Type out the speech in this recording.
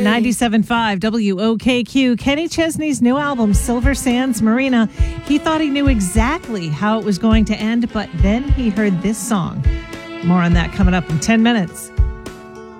97.5 WOKQ. Kenny Chesney's new album, Silver Sands Marina. He thought he knew exactly how it was going to end, but then he heard this song. More on that coming up in 10 minutes.